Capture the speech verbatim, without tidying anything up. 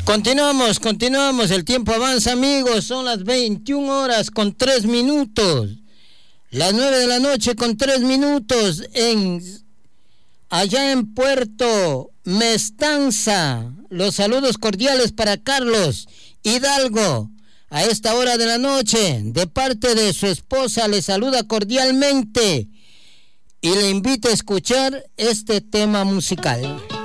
Continuamos, continuamos, el tiempo avanza, amigos, son las veintiuna horas con tres minutos, las nueve de la noche con tres minutos, en allá en Puerto Mestanza. Los saludos cordiales para Carlos Hidalgo, a esta hora de la noche, de parte de su esposa, le saluda cordialmente y le invita a escuchar este tema musical.